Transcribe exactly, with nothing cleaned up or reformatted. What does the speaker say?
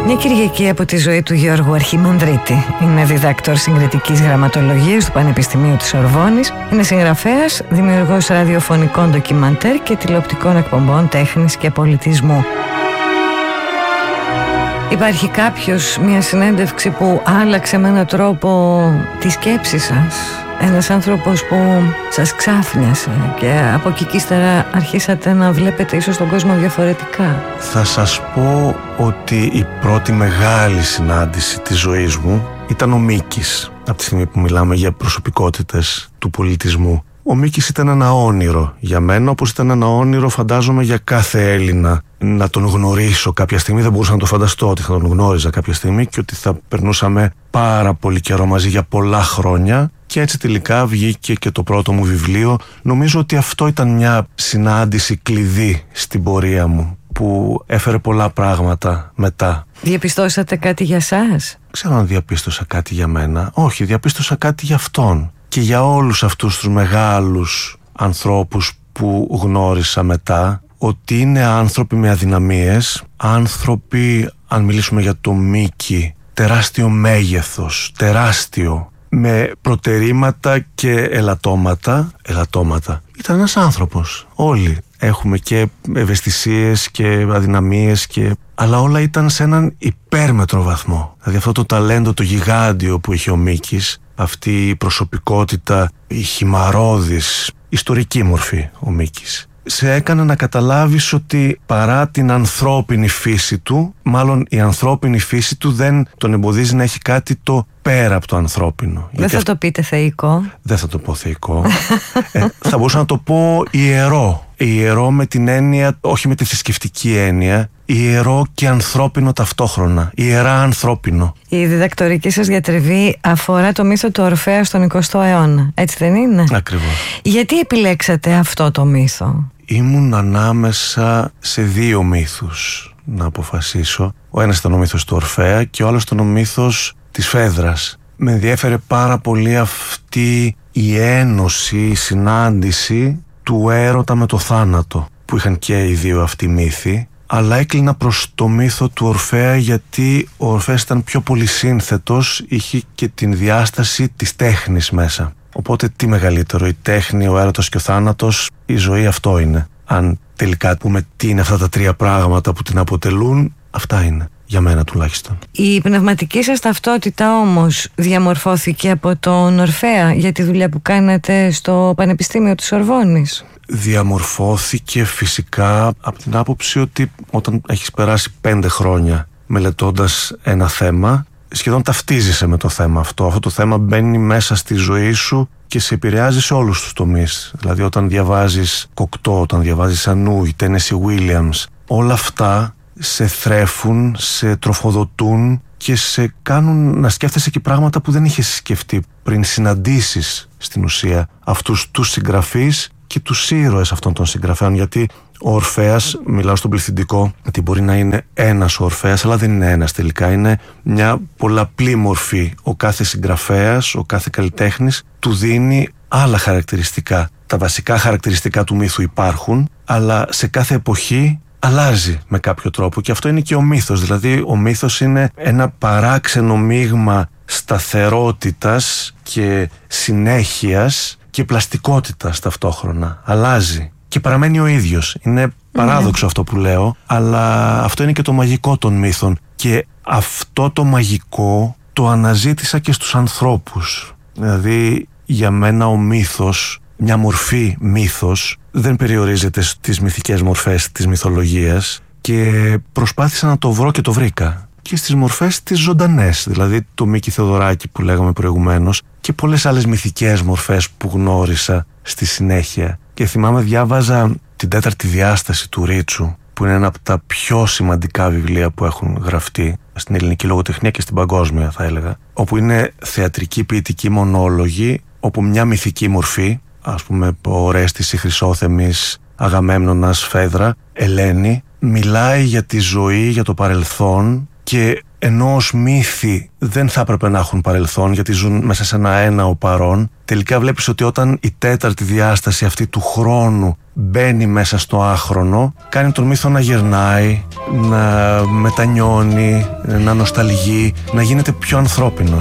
Μια Κυριακή από τη ζωή του Γιώργου Αρχιμανδρίτη. Είναι διδάκτορ συγκριτικής γραμματολογίας του Πανεπιστημίου της Σορβόνης. Είναι συγγραφέας, δημιουργός ραδιοφωνικών ντοκιμαντέρ και τηλεοπτικών εκπομπών τέχνης και πολιτισμού. Υπάρχει κάποιος, μια συνέντευξη που άλλαξε με έναν τρόπο τη σκέψη σας? Ένας άνθρωπος που σας ξάφνιασε και από εκεί και ύστερα αρχίσατε να βλέπετε ίσως τον κόσμο διαφορετικά? Θα σας πω ότι η πρώτη μεγάλη συνάντηση της ζωής μου ήταν ο Μίκης. Από τη στιγμή που μιλάμε για προσωπικότητες του πολιτισμού, ο Μίκης ήταν ένα όνειρο για μένα, όπως ήταν ένα όνειρο φαντάζομαι για κάθε Έλληνα να τον γνωρίσω κάποια στιγμή. Δεν μπορούσα να το φανταστώ ότι θα τον γνώριζα κάποια στιγμή και ότι θα περνούσαμε πάρα πολύ καιρό μαζί για πολλά χρόνια. Και έτσι τελικά βγήκε και το πρώτο μου βιβλίο. Νομίζω ότι αυτό ήταν μια συνάντηση κλειδί στην πορεία μου που έφερε πολλά πράγματα μετά. Διαπιστώσατε κάτι για σας? Ξέρω αν διαπίστωσα κάτι για μένα. Όχι, διαπίστωσα κάτι για αυτόν και για όλους αυτούς τους μεγάλους ανθρώπους που γνώρισα μετά, ότι είναι άνθρωποι με αδυναμίες, άνθρωποι, αν μιλήσουμε για το Μίκη, τεράστιο μέγεθος, τεράστιο, με προτερήματα και ελαττώματα. Ελαττώματα. Ήταν ένας άνθρωπος. Όλοι έχουμε και ευαισθησίες και αδυναμίες και... αλλά όλα ήταν σε έναν υπέρμετρο βαθμό. Δηλαδή αυτό το ταλέντο, το γιγάντιο που είχε ο Μίκης, αυτή η προσωπικότητα, η χυμαρώδης, ιστορική μορφή ο Μίκης, σε έκανε να καταλάβεις ότι παρά την ανθρώπινη φύση του, μάλλον η ανθρώπινη φύση του δεν τον εμποδίζει να έχει κάτι το πέρα από το ανθρώπινο. Δεν θα το πείτε θεϊκό? Δεν θα το πω θεϊκό. ε, θα μπορούσα να το πω ιερό. Ιερό με την έννοια, όχι με τη θρησκευτική έννοια, ιερό και ανθρώπινο ταυτόχρονα. Ιερά ανθρώπινο. Η διδακτορική σας διατριβή αφορά το μύθο του Ορφέα στον εικοστό αιώνα, έτσι δεν είναι? Ακριβώς. Γιατί επιλέξατε αυτό το μύθο? Ήμουν ανάμεσα σε δύο μύθους να αποφασίσω. Ο ένας ήταν ο μύθος του Ορφέα και ο άλλος ήταν ο μύθος της Φέδρας. Με ενδιέφερε πάρα πολύ αυτή η ένωση, η συνάντηση του έρωτα με το θάνατο που είχαν και οι δύο αυτοί μύθοι, αλλά έκλεινα προς το μύθο του Ορφέα γιατί ο Ορφέας ήταν πιο πολυσύνθετος, είχε και την διάσταση της τέχνης μέσα. Οπότε τι μεγαλύτερο, η τέχνη, ο έρωτας και ο θάνατος, η ζωή αυτό είναι. Αν τελικά πούμε τι είναι αυτά τα τρία πράγματα που την αποτελούν, αυτά είναι. Για μένα τουλάχιστον. Η πνευματική σας ταυτότητα όμως διαμορφώθηκε από τον Ορφέα για τη δουλειά που κάνετε στο Πανεπιστήμιο της Σορβόνης? Διαμορφώθηκε φυσικά από την άποψη ότι όταν έχεις περάσει πέντε χρόνια μελετώντας ένα θέμα, σχεδόν ταυτίζεσαι με το θέμα αυτό. Αυτό το θέμα μπαίνει μέσα στη ζωή σου και σε επηρεάζει σε όλους τους τομείς. Δηλαδή όταν διαβάζεις Κοκτό, όταν διαβάζεις Ανούι, Τένεσι Βίλιαμς, όλα αυτά σε θρέφουν, σε τροφοδοτούν και σε κάνουν να σκέφτεσαι και πράγματα που δεν είχες σκεφτεί πριν συναντήσεις στην ουσία αυτούς τους συγγραφείς και τους ήρωες αυτών των συγγραφέων. Γιατί ο Ορφέας, μιλάω στον πληθυντικό, ότι μπορεί να είναι ένας ο Ορφέας, αλλά δεν είναι ένας τελικά. Είναι μια πολλαπλή μορφή. Ο κάθε συγγραφέας, ο κάθε καλλιτέχνης του δίνει άλλα χαρακτηριστικά. Τα βασικά χαρακτηριστικά του μύθου υπάρχουν, αλλά σε κάθε εποχή αλλάζει με κάποιο τρόπο και αυτό είναι και ο μύθος. Δηλαδή ο μύθος είναι ένα παράξενο μείγμα σταθερότητας και συνέχειας και πλαστικότητας ταυτόχρονα. Αλλάζει και παραμένει ο ίδιος. Είναι παράδοξο mm. αυτό που λέω, αλλά αυτό είναι και το μαγικό των μύθων και αυτό το μαγικό το αναζήτησα και στους ανθρώπους. Δηλαδή για μένα ο μύθος, μια μορφή μύθος, δεν περιορίζεται στις μυθικές μορφές της μυθολογίας και προσπάθησα να το βρω και το βρήκα και στις μορφές τις ζωντανές, δηλαδή το Μίκη Θεοδωράκη που λέγαμε προηγουμένως και πολλές άλλες μυθικές μορφές που γνώρισα στη συνέχεια. Και θυμάμαι διάβαζα την τέταρτη διάσταση του Ρίτσου, που είναι ένα από τα πιο σημαντικά βιβλία που έχουν γραφτεί στην ελληνική λογοτεχνία και στην παγκόσμια θα έλεγα, όπου είναι θεατρική ποιητική μονόλογοι, όπου μια μυθική μορφή, ας πούμε ο Ορέστης, η Χρυσόθεμης, Αγαμέμνονας, Φέδρα, Ελένη, μιλάει για τη ζωή, για το παρελθόν και ενώ ως μύθοι δεν θα έπρεπε να έχουν παρελθόν, γιατί ζουν μέσα σε ένα έναο παρόν, τελικά βλέπεις ότι όταν η τέταρτη διάσταση αυτή του χρόνου μπαίνει μέσα στο άχρονο, κάνει τον μύθο να γερνάει, να μετανιώνει, να νοσταλγεί, να γίνεται πιο ανθρώπινος.